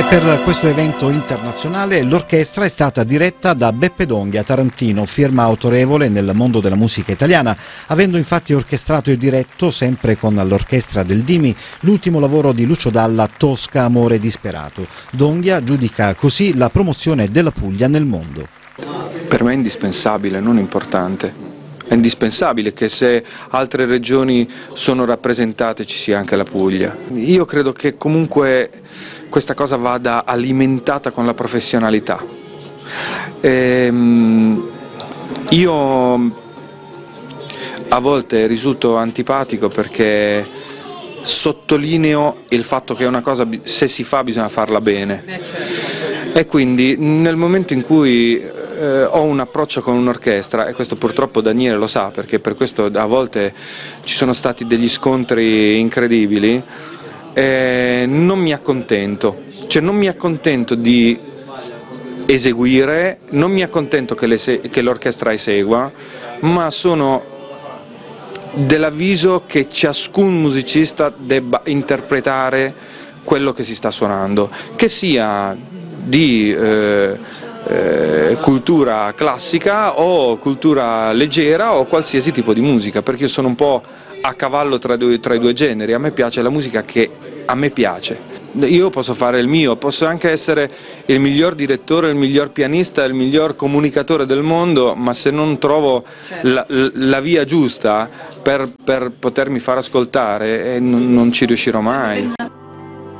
E per questo evento internazionale l'orchestra è stata diretta da Beppe Donghia, tarantino, firma autorevole nel mondo della musica italiana, avendo infatti orchestrato e diretto, sempre con l'orchestra del Dimi, l'ultimo lavoro di Lucio Dalla, Tosca, amore disperato. Donghia giudica così la promozione della Puglia nel mondo. Per me è indispensabile, non importante. È indispensabile che se altre regioni sono rappresentate ci sia anche la Puglia. Io credo che comunque questa cosa vada alimentata con la professionalità. Io a volte risulto antipatico perché sottolineo il fatto che una cosa, se si fa, bisogna farla bene. E quindi nel momento in cui ho un approccio con un'orchestra, e questo purtroppo Daniele lo sa perché per questo a volte ci sono stati degli scontri incredibili, non mi accontento, cioè non mi accontento di eseguire, non mi accontento che l'orchestra esegua, ma sono dell'avviso che ciascun musicista debba interpretare quello che si sta suonando, che sia di cultura classica o cultura leggera o qualsiasi tipo di musica, perché io sono un po' a cavallo tra i due generi. A me piace la musica che a me piace, io posso fare il mio, posso anche essere il miglior direttore, il miglior pianista, il miglior comunicatore del mondo, ma se non trovo la via giusta per potermi far ascoltare non ci riuscirò mai.